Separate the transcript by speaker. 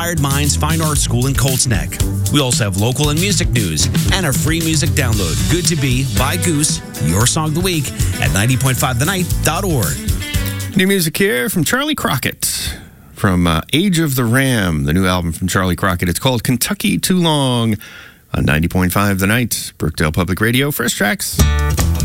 Speaker 1: Inspired Minds Fine Arts School in Colts Neck. We also have local and music news and a free music download. Good to Be by Goose, your song of the week at 90.5theNight.org.
Speaker 2: New music here from Charlie Crockett from Age of the Ram, the new album from Charlie Crockett. It's called Kentucky Too Long on 90.5 The Night, Brookdale Public Radio. First Tracks.